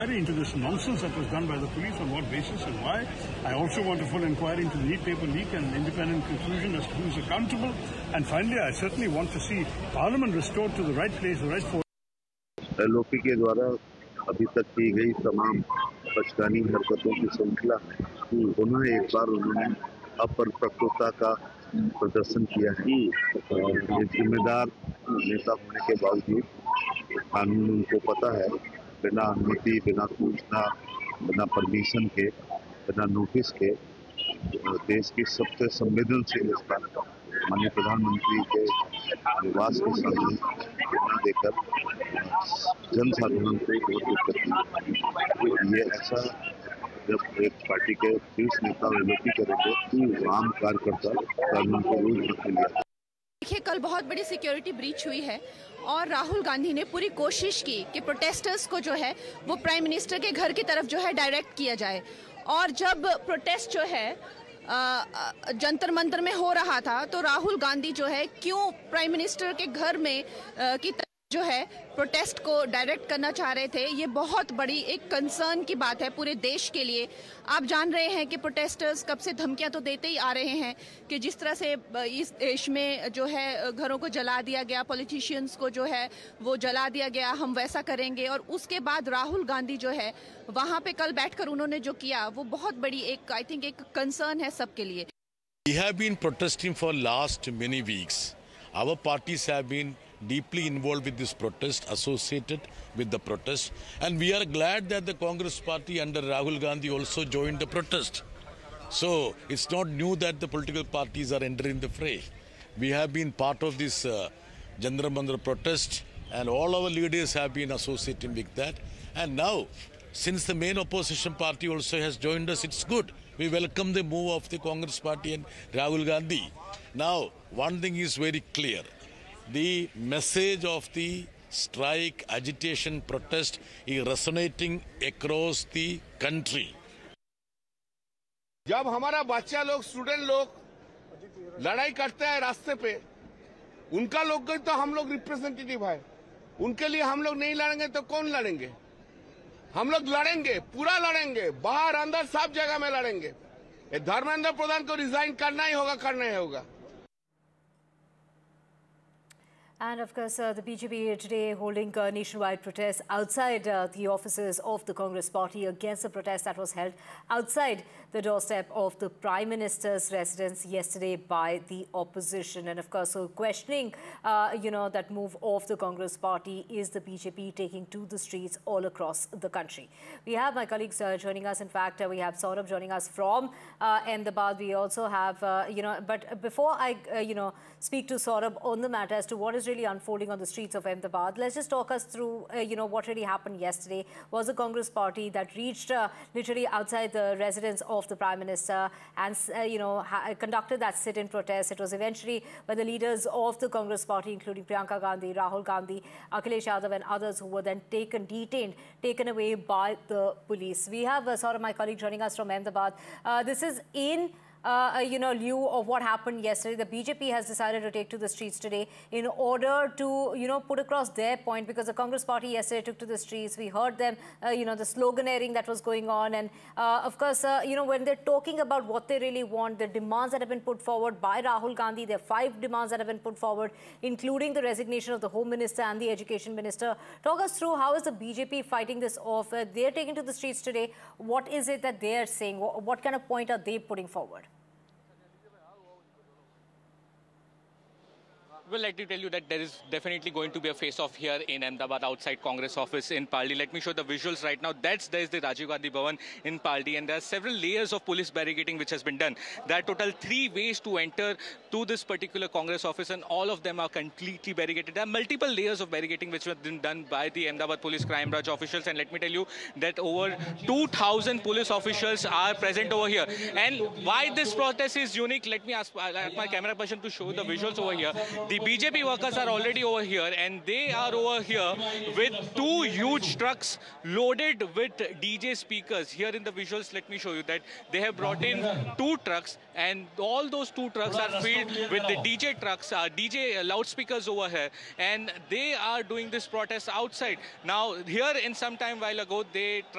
Into this nonsense that was done by the police, on what basis and why. I also want a full inquiry into the NEET paper leak and independent conclusion as to who is accountable. And finally, I certainly want to see Parliament restored to the right place, the right form. LOP के द्वारा अभी तक की गई तमाम बचकानी हरकतों की श्रृंखला में पुनः एक बार उन्होंने अपरिपक्वता का प्रदर्शन किया है। ये जिम्मेदार नेता होने के बावजूद कानून उनको पता है, बिना अनुमति, बिना सूचना, बिना परमिशन के, बिना नोटिस के देश की सबसे संवेदनशील स्थान माननीय प्रधानमंत्री के निवास के सामने धरना देकर जनसाधारण को वोट करती। ये ऐसा जब एक पार्टी के शीर्ष नेता LOP करेंगे, आम कार्यकर्ता कानून को रोज रख लिया। देखिए, कल बहुत बड़ी सिक्योरिटी ब्रीच हुई है और राहुल गांधी ने पूरी कोशिश की कि प्रोटेस्टर्स को जो है वो प्राइम मिनिस्टर के घर की तरफ जो है डायरेक्ट किया जाए। और जब प्रोटेस्ट जो है जंतर मंतर में हो रहा था तो राहुल गांधी जो है क्यों प्राइम मिनिस्टर के घर में की तरफ जो है प्रोटेस्ट को डायरेक्ट करना चाह रहे थे, ये बहुत बड़ी एक कंसर्न की बात है पूरे देश के लिए। आप जान रहे हैं कि प्रोटेस्टर्स कब से धमकियां तो देते ही आ रहे हैं कि जिस तरह से इस देश में जो है घरों को जला दिया गया, पॉलिटिशियंस को जो है वो जला दिया गया, हम वैसा करेंगे। और उसके बाद राहुल गांधी जो है वहां पे कल बैठकर उन्होंने जो किया वो बहुत बड़ी एक आई थिंक एक कंसर्न है सबके लिए। We have been protesting for last many weeks. Our parties have been deeply involved with this protest, associated with the protest, and we are glad that the Congress party under Rahul Gandhi also joined the protest. So it's not new that the political parties are entering the fray. We have been part of this Jantar Mantar protest, and all our leaders have been associating with that. And now, since the main opposition party also has joined us, it's good. We welcome the move of the Congress party and Rahul Gandhi. Now, one thing is very clear. The message of the strike, agitation, protest is resonating across the country. जब हमारा बच्चा लोग, student लोग लड़ाई करते हैं रास्ते पे, उनका लोग तो हम लोग रिप्रेजेंटेटिव है, उनके लिए हम लोग नहीं लड़ेंगे तो कौन लड़ेंगे? हम लोग लड़ेंगे, पूरा लड़ेंगे, बाहर अंदर सब जगह में लड़ेंगे। धर्मेंद्र प्रधान को रिजाइन करना ही होगा। And of course, the BJP today holding nationwide protests outside the offices of the Congress party against the protest that was held outside the doorstep of the Prime Minister's residence yesterday by the opposition. And of course, so questioning, that move of the Congress party is the BJP taking to the streets all across the country. We have my colleagues joining us. In fact, we have Saurabh joining us from Ahmedabad. We also have, but before I, speak to Saurabh on the matter as to what is really unfolding on the streets of Ahmedabad, let's just talk us through, what really happened yesterday. Was the Congress party that reached literally outside the residence of the Prime Minister and, conducted that sit-in protest. It was eventually by the leaders of the Congress party, including Priyanka Gandhi, Rahul Gandhi, Akhilesh Yadav and others who were then taken away by the police. We have Saurabh, my colleague, joining us from Ahmedabad. This is in lieu of what happened yesterday. The BJP has decided to take to the streets today in order to, put across their point, because the Congress party yesterday took to the streets. We heard them, the sloganeering that was going on. And of course, when they're talking about what they really want, the demands that have been put forward by Rahul Gandhi, there are 5 demands that have been put forward, including the resignation of the Home Minister and the Education Minister. Talk us through, how is the BJP fighting this off? They're taking to the streets today. What is it that they're saying? What kind of point are they putting forward? Well, let me tell you that there is definitely going to be a face-off here in Ahmedabad outside Congress office in Parli. Let me show the visuals right now. There's the Rajiv Gandhi Bhavan in Parli, and there are several layers of police barricading which has been done. There are total 3 ways to enter to this particular Congress office, and all of them are completely barricaded. There are multiple layers of barricading which have been done by the Ahmedabad Police Crime Branch officials, and let me tell you that over 2,000 police officials are present over here. And why this protest is unique, let me ask my camera person to show the visuals over here. The BJP workers are already over here, and they are over here with 2 huge trucks loaded with DJ speakers. Here in the visuals, let me show you that they have brought in 2 trucks, and all those 2 trucks are filled with the DJ trucks, DJ loudspeakers over here, and they are doing this protest outside. Now, here in some time while ago, they